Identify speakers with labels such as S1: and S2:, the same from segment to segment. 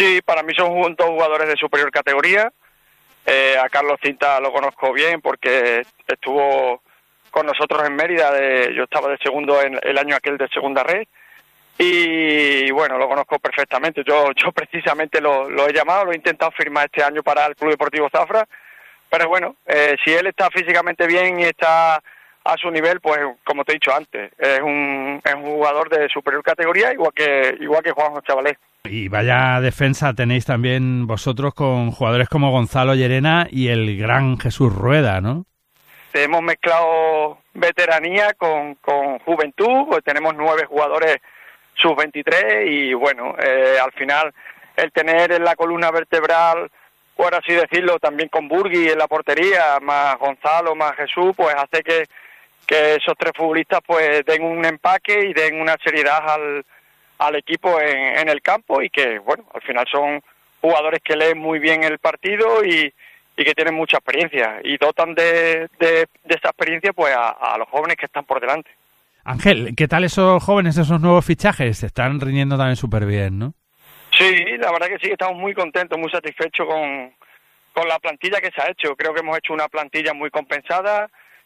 S1: Sí, para mí son dos jugadores de superior categoría. A Carlos Cinta lo conozco bien porque estuvo con nosotros en Mérida. Yo estaba de segundo en el año aquel de segunda red. Y bueno, lo conozco perfectamente. Yo precisamente lo he llamado, lo he intentado firmar este año para el Club Deportivo Zafra. Pero bueno, si él está físicamente bien y está a su nivel, pues como te he dicho antes, es un jugador de superior categoría, igual que Juanjo Chavalés.
S2: Y vaya defensa tenéis también vosotros con jugadores como Gonzalo Llerena y el gran Jesús Rueda, ¿no?
S1: Hemos mezclado veteranía con juventud, pues tenemos 9 jugadores sub-23 y bueno, al final el tener en la columna vertebral, por así decirlo, también con Burgui en la portería, más Gonzalo, más Jesús, pues hace que esos 3 futbolistas pues den un empaque y den una seriedad al equipo en el campo y que, bueno, al final son jugadores que leen muy bien el partido y que tienen mucha experiencia y dotan de esa experiencia pues a los jóvenes que están por delante.
S2: Ángel, ¿qué tal esos jóvenes, esos nuevos fichajes? Se están rindiendo también súper bien, ¿no?
S1: Sí, la verdad que sí, estamos muy contentos, muy satisfechos con la plantilla que se ha hecho. Creo que hemos hecho una plantilla muy compensada.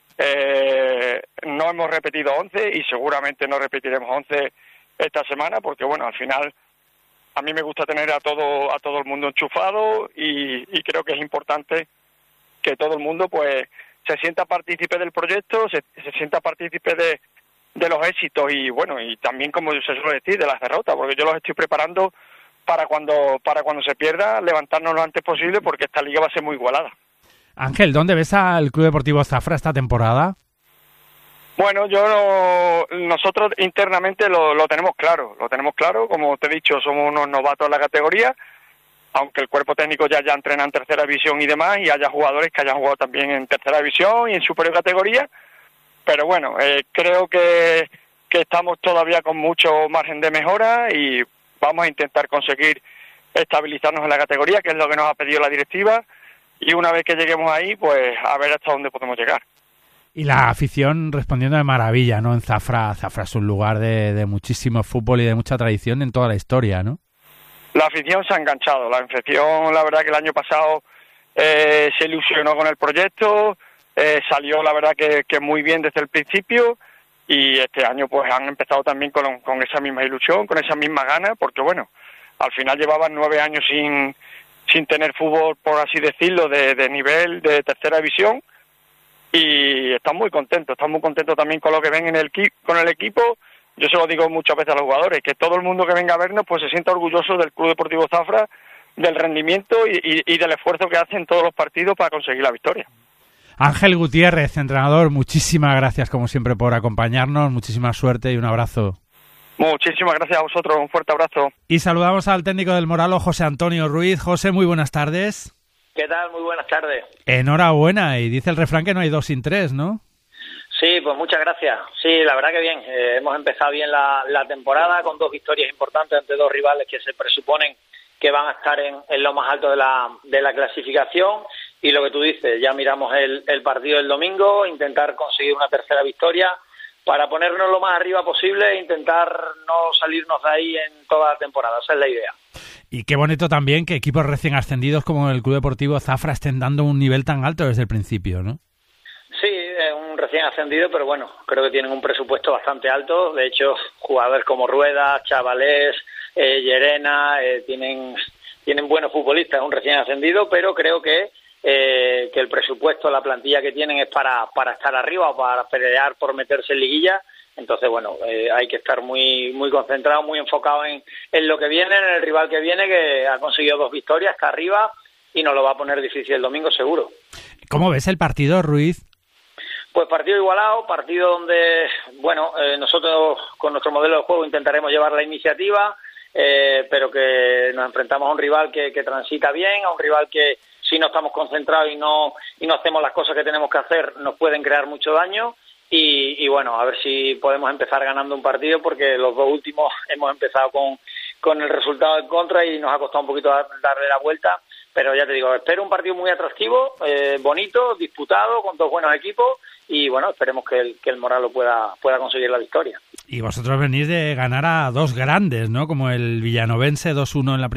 S1: No hemos repetido 11 y seguramente no repetiremos 11 esta semana porque, bueno, al final a mí me gusta tener a todo el mundo enchufado y creo que es importante que todo el mundo pues se sienta partícipe del proyecto, se sienta partícipe de los éxitos y, bueno, y también, como se suele decir, de las derrotas, porque yo los estoy preparando para cuando se pierda, levantarnos lo antes posible porque esta liga va a ser muy igualada. Ángel,
S2: ¿dónde ves al Club Deportivo Zafra esta temporada?
S1: Bueno, nosotros internamente lo tenemos claro, como te he dicho, somos unos novatos en la categoría, aunque el cuerpo técnico ya entrena en tercera división y demás, y haya jugadores que hayan jugado también en tercera división y en superior categoría, pero bueno, creo que estamos todavía con mucho margen de mejora y vamos a intentar conseguir estabilizarnos en la categoría, que es lo que nos ha pedido la directiva, y una vez que lleguemos ahí, pues a ver hasta dónde podemos llegar.
S2: Y la afición respondiendo de maravilla, ¿no? En Zafra es un lugar de muchísimo fútbol y de mucha tradición en toda la historia, ¿no?
S1: La afición se ha enganchado. La afición, la verdad que el año pasado se ilusionó con el proyecto, salió la verdad que muy bien desde el principio y este año pues han empezado también con esa misma ilusión, con esa misma gana, porque bueno, al final llevaban 9 años sin tener fútbol, por así decirlo, de nivel de tercera división. Y están muy contentos también con lo que ven con el equipo. Yo se lo digo muchas veces a los jugadores, que todo el mundo que venga a vernos pues se sienta orgulloso del Club Deportivo Zafra, del rendimiento y del esfuerzo que hacen todos los partidos para conseguir la victoria.
S2: Ángel Gutiérrez, entrenador, muchísimas gracias como siempre por acompañarnos, muchísima suerte y un abrazo.
S1: Muchísimas gracias a vosotros, un fuerte abrazo.
S2: Y saludamos al técnico del Moralo, José Antonio Ruiz. José, muy buenas tardes.
S3: ¿Qué tal? Muy buenas tardes.
S2: Enhorabuena, y dice el refrán que no hay 2 sin 3, ¿no?
S3: Sí, pues muchas gracias. Sí, la verdad que bien. Hemos empezado bien la temporada con 2 victorias importantes ante 2 rivales que se presuponen que van a estar en lo más alto de la clasificación. Y lo que tú dices, ya miramos el partido del domingo, intentar conseguir una tercera victoria para ponernos lo más arriba posible e intentar no salirnos de ahí en toda la temporada. Esa es la idea.
S2: Y qué bonito también que equipos recién ascendidos como el Club Deportivo Zafra estén dando un nivel tan alto desde el principio, ¿no?
S3: Sí, es un recién ascendido, pero bueno, creo que tienen un presupuesto bastante alto. De hecho, jugadores como Rueda, Chavalés, Llerena, tienen buenos futbolistas, un recién ascendido, pero creo que el presupuesto, la plantilla que tienen es para estar arriba o para pelear por meterse en liguilla. Entonces, bueno, hay que estar muy muy concentrado, muy enfocado en lo que viene, en el rival que viene, que ha conseguido 2 victorias, está arriba y nos lo va a poner difícil el domingo seguro.
S2: ¿Cómo ves el partido, Ruiz?
S3: Pues partido igualado, partido donde, bueno, nosotros con nuestro modelo de juego intentaremos llevar la iniciativa, pero que nos enfrentamos a un rival que transita bien, a un rival que si no estamos concentrados y no hacemos las cosas que tenemos que hacer, nos pueden crear mucho daño. Y bueno, a ver si podemos empezar ganando un partido, porque los 2 últimos hemos empezado con el resultado en contra y nos ha costado un poquito darle la vuelta, pero ya te digo, espero un partido muy atractivo, bonito, disputado, con 2 buenos equipos y bueno, esperemos que el Moralo pueda conseguir la victoria.
S2: Y vosotros venís de ganar a 2 grandes, ¿no? Como el Villanovense 2-1 en la